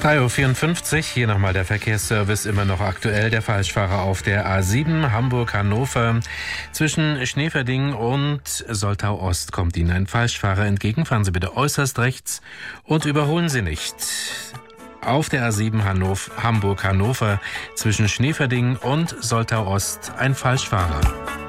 3:54 Uhr, hier nochmal der Verkehrsservice, immer noch aktuell. Der Falschfahrer auf der A7 Hamburg-Hannover. Zwischen Schneeverding und Soltau-Ost kommt Ihnen ein Falschfahrer entgegen. Fahren Sie bitte äußerst rechts und überholen Sie nicht. Auf der A7 Hamburg-Hannover zwischen Schneeverding und Soltau-Ost ein Falschfahrer.